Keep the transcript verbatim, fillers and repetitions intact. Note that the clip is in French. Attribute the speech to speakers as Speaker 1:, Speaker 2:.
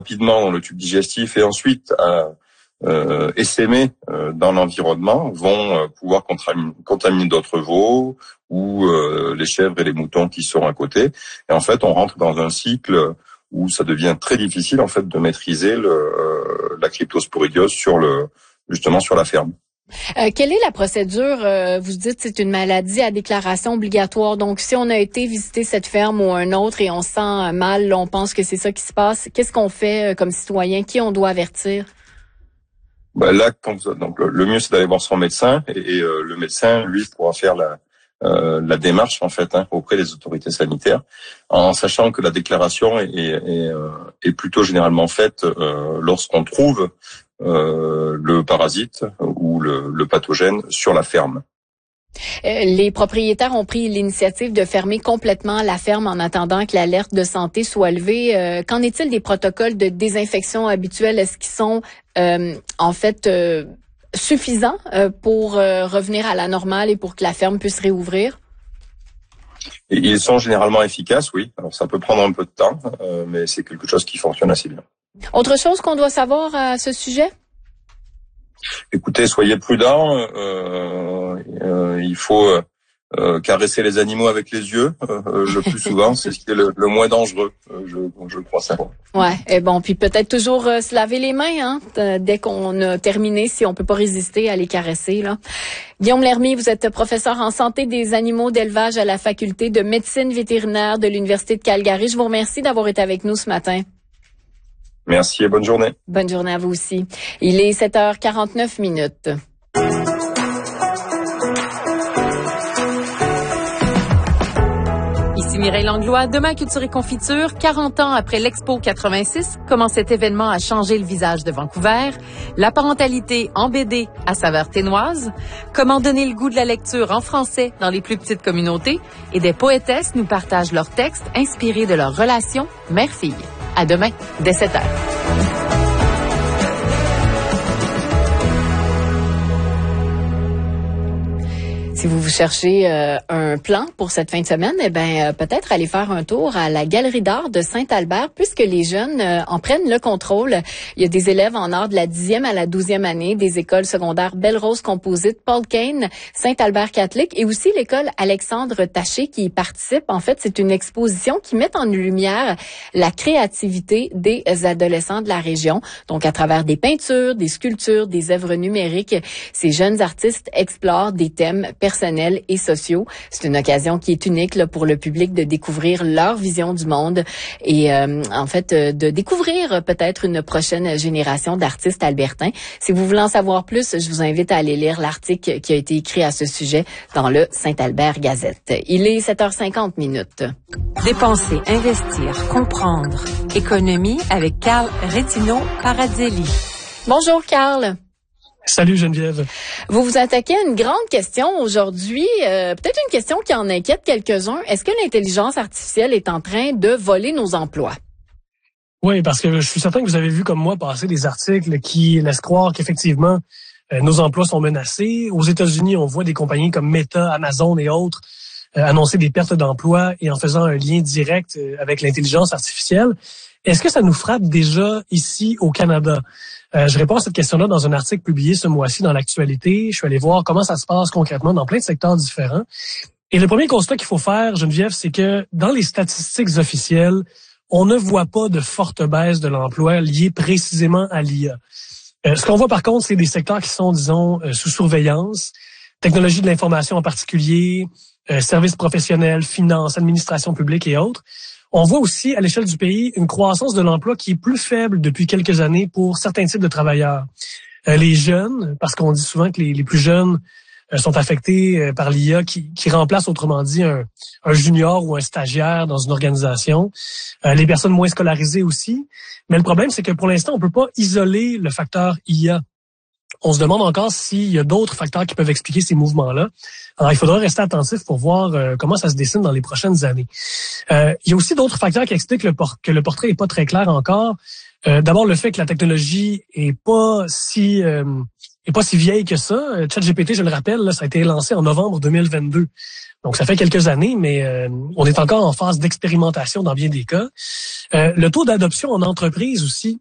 Speaker 1: rapidement dans le tube digestif et ensuite à euh, essaimer euh, dans l'environnement vont euh, pouvoir contaminer, contaminer d'autres veaux ou euh, les chèvres et les moutons qui sont à côté. Et en fait, on rentre dans un cycle où ça devient très difficile en fait de maîtriser le, euh, la cryptosporidiose sur le justement sur la ferme.
Speaker 2: Euh, quelle est la procédure? Euh, vous dites que c'est une maladie à déclaration obligatoire. Donc, si on a été visiter cette ferme ou un autre et on se sent mal, là, on pense que c'est ça qui se passe, qu'est-ce qu'on fait euh, comme citoyen? Qui on doit avertir?
Speaker 1: Ben là, quand vous, donc le, le mieux c'est d'aller voir son médecin et, et euh, le médecin, lui, pourra faire la, euh, la démarche en fait hein, auprès des autorités sanitaires, en sachant que la déclaration est, est, est, euh, est plutôt généralement faite euh, lorsqu'on trouve euh, le parasite ou le, le pathogène sur la ferme.
Speaker 2: Euh, les propriétaires ont pris l'initiative de fermer complètement la ferme en attendant que l'alerte de santé soit levée. Euh, qu'en est-il des protocoles de désinfection habituels? Est-ce qu'ils sont euh, en fait euh, suffisants euh, pour euh, revenir à la normale et pour que la ferme puisse réouvrir?
Speaker 1: Et ils sont généralement efficaces, oui. Alors ça peut prendre un peu de temps, euh, mais c'est quelque chose qui fonctionne assez bien.
Speaker 2: Autre chose qu'on doit savoir à ce sujet?
Speaker 1: Écoutez, soyez prudents. Euh, euh, il faut euh, caresser les animaux avec les yeux euh, le plus souvent. C'est ce qui est le, le moins dangereux, euh, je, je crois ça.
Speaker 2: Ouais. Et bon, puis peut-être toujours euh, se laver les mains hein, dès qu'on a terminé, si on peut pas résister à les caresser là. Guillaume Lermy, vous êtes professeur en santé des animaux d'élevage à la faculté de médecine vétérinaire de l'Université de Calgary. Je vous remercie d'avoir été avec nous ce matin.
Speaker 1: Merci et bonne journée.
Speaker 2: Bonne journée à vous aussi. Il est sept heures quarante-neuf minutes.
Speaker 3: Ici Mireille Langlois, Demain Culture et Confiture, quarante ans après l'Expo quatre-vingt-six, comment cet événement a changé le visage de Vancouver, la parentalité en B D à saveur ténoise, comment donner le goût de la lecture en français dans les plus petites communautés, et des poétesses nous partagent leurs textes inspirés de leur relation mère-fille. À demain, dès sept heures.
Speaker 2: Si vous vous cherchez euh, un plan pour cette fin de semaine, eh ben euh, peut-être aller faire un tour à la Galerie d'art de Saint-Albert, puisque les jeunes euh, en prennent le contrôle. Il y a des élèves en art de la dixième à la douzième année, des écoles secondaires Belle-Rose Composite, Paul Kane, Saint-Albert catholique et aussi l'école Alexandre Taché qui y participe. En fait, c'est une exposition qui met en lumière la créativité des adolescents de la région. Donc, à travers des peintures, des sculptures, des œuvres numériques, ces jeunes artistes explorent des thèmes personnels et sociaux. C'est une occasion qui est unique là, pour le public de découvrir leur vision du monde et euh, en fait euh, de découvrir peut-être une prochaine génération d'artistes albertains. Si vous voulez en savoir plus, je vous invite à aller lire l'article qui a été écrit à ce sujet dans le Saint-Albert Gazette. Il est sept heures cinquante minutes.
Speaker 3: Dépenser, investir, comprendre. Économie avec Carl Retino-Paradzelli.
Speaker 2: Bonjour Carl.
Speaker 4: Salut Geneviève.
Speaker 2: Vous vous attaquez à une grande question aujourd'hui, euh, peut-être une question qui en inquiète quelques-uns. Est-ce que l'intelligence artificielle est en train de voler nos emplois?
Speaker 4: Oui, parce que je suis certain que vous avez vu comme moi passer des articles qui laissent croire qu'effectivement euh, nos emplois sont menacés. Aux États-Unis, on voit des compagnies comme Meta, Amazon et autres euh, annoncer des pertes d'emplois et en faisant un lien direct euh, avec l'intelligence artificielle. Est-ce que ça nous frappe déjà ici au Canada? Euh, je réponds à cette question-là dans un article publié ce mois-ci dans l'actualité. Je suis allé voir comment ça se passe concrètement dans plein de secteurs différents. Et le premier constat qu'il faut faire, Geneviève, c'est que dans les statistiques officielles, on ne voit pas de forte baisse de l'emploi liée précisément à l'I A. Euh, ce qu'on voit par contre, c'est des secteurs qui sont, disons, euh, sous surveillance, technologie de l'information en particulier, euh, services professionnels, finances, administration publique et autres. On voit aussi, à l'échelle du pays, une croissance de l'emploi qui est plus faible depuis quelques années pour certains types de travailleurs. Euh, les jeunes, parce qu'on dit souvent que les, les plus jeunes euh, sont affectés euh, par l'I A qui, qui remplace, autrement dit, un, un junior ou un stagiaire dans une organisation. Euh, les personnes moins scolarisées aussi. Mais le problème, c'est que pour l'instant, on peut pas isoler le facteur I A. On se demande encore s'il y a d'autres facteurs qui peuvent expliquer ces mouvements-là. Alors, il faudra rester attentif pour voir euh, comment ça se dessine dans les prochaines années. Euh, il y a aussi d'autres facteurs qui expliquent le por- que le portrait est pas très clair encore. Euh, d'abord, le fait que la technologie est pas si euh, est pas si vieille que ça. ChatGPT, je le rappelle, là, ça a été lancé en novembre deux mille vingt-deux. Donc, ça fait quelques années, mais euh, on est encore en phase d'expérimentation dans bien des cas. Euh, le taux d'adoption en entreprise aussi